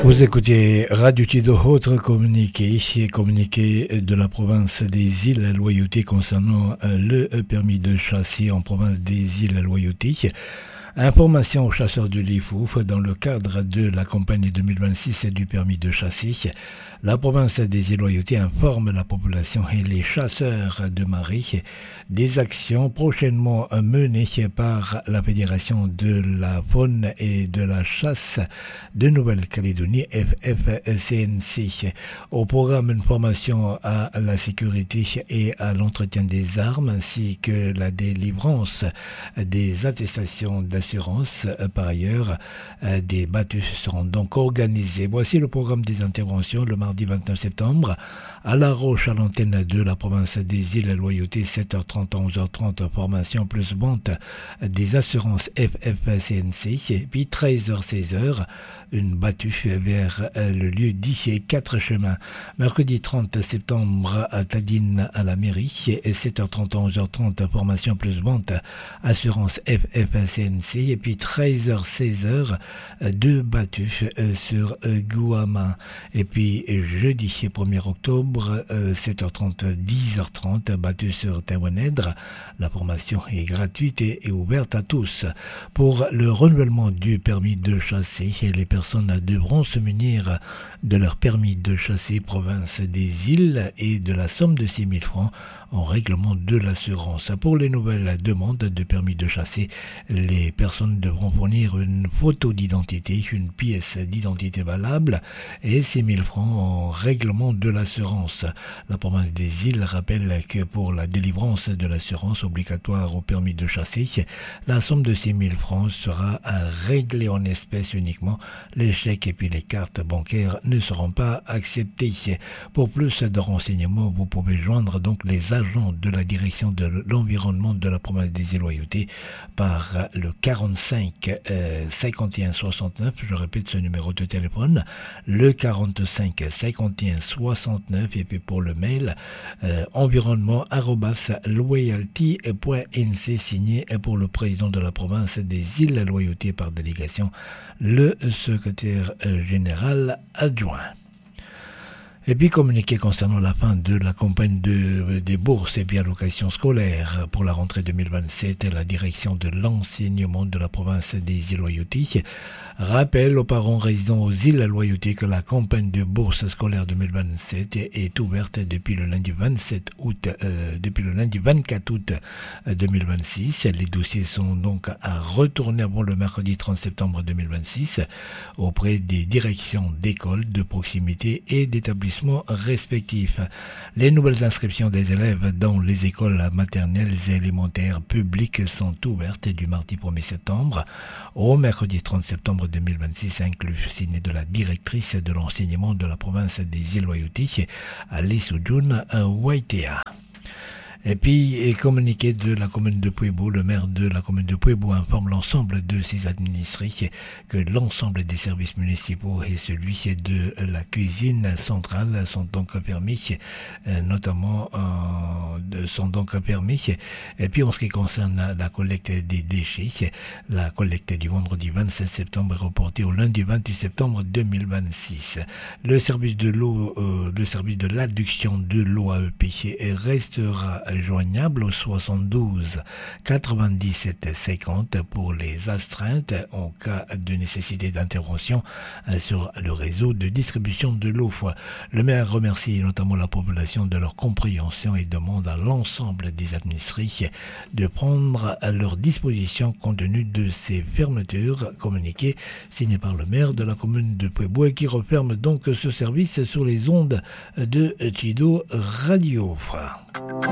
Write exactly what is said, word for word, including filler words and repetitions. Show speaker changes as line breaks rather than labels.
Vous écoutez Radio Tido, autre communiqué, communiqué de la province des îles Loyauté concernant le permis de chasser en province des îles Loyauté. Information aux chasseurs de l'I F O F dans le cadre de la campagne deux mille vingt-six du permis de chasser. La province des îles Loyauté informe la population et les chasseurs de marée des actions prochainement menées par la Fédération de la faune et de la chasse de Nouvelle-Calédonie, F F C N C. Au programme, une formation à la sécurité et à l'entretien des armes ainsi que la délivrance des attestations d'assurance. Par ailleurs, des battues seront donc organisées. Voici le programme des interventions le mardi vingt-neuf septembre à La Roche, à l'antenne de la province des îles Loyauté, sept heures trente à onze heures trente, formation plus vente des assurances F F C N C, puis treize heures seize heures, une battue vers le lieu dit quatre chemins. Mercredi trente septembre à Tadine à la mairie, sept heures trente à onze heures trente, formation plus vente assurance F F C N C, et puis treize heures seize heures, deux battues sur Guama. Et puis jeudi premier octobre, sept heures trente, dix heures trente, battue sur Tawanèdre. La formation est gratuite et ouverte à tous. Pour le renouvellement du permis de chasser, les personnes devront se munir de leur permis de chasser province des îles et de la somme de six mille francs en règlement de l'assurance. Pour les nouvelles demandes de permis de chasser, les personnes devront fournir une photo d'identité, une pièce d'identité valable et six mille francs en règlement de l'assurance. La province des îles rappelle que pour la délivrance de l'assurance obligatoire au permis de chasser, la somme de six mille francs sera réglée en espèces uniquement. Les chèques et puis les cartes bancaires ne seront pas acceptés. Pour plus de renseignements, vous pouvez joindre donc les agents de la direction de l'environnement de la province des îles Loyauté par le quarante-cinq cinquante et un soixante-neuf. Je répète ce numéro de téléphone, le quarante-cinq cinquante et un soixante-neuf, et puis pour le mail euh, environnement arobase loyalty point n c, signé pour le président de la province des îles Loyauté par délégation, le secrétaire général adjoint. Et puis communiqué concernant la fin de la campagne de, des bourses et bien allocations scolaires pour la rentrée deux mille vingt-sept, la direction de l'enseignement de la province des îles Loyauté rappelle aux parents résidant aux îles Loyauté que la campagne de bourse scolaire deux mille vingt-sept est ouverte depuis le lundi vingt-sept août, euh, depuis le lundi vingt-quatre août deux mille vingt-six. Les dossiers sont donc à retourner avant le mercredi trente septembre deux mille vingt-six auprès des directions d'écoles de proximité et d'établissements respectifs. Les nouvelles inscriptions des élèves dans les écoles maternelles et élémentaires publiques sont ouvertes du mardi premier septembre au mercredi trente septembre deux mille vingt-six, inclus, signé de la directrice de l'enseignement de la province des îles Loyauté, Alice Ujun Waitea. Et puis, communiqué de la commune de Puebo, le maire de la commune de Puebo informe l'ensemble de ses administrés que l'ensemble des services municipaux et celui de la cuisine centrale sont donc permis, notamment euh, sont donc permis. Et puis, en ce qui concerne la collecte des déchets, la collecte du vendredi vingt-sept septembre est reportée au lundi vingt-huit septembre deux mille vingt-six. Le service de l'eau, euh, le service de l'adduction de l'eau A E P restera joignable au soixante-douze quatre-vingt-dix-sept cinquante pour les astreintes en cas de nécessité d'intervention sur le réseau de distribution de l'eau. Le maire remercie notamment la population de leur compréhension et demande à l'ensemble des administrés de prendre à leur disposition compte tenu de ces fermetures communiquées, signées par le maire de la commune de Puebo et qui referme donc ce service sur les ondes de Tido Radio.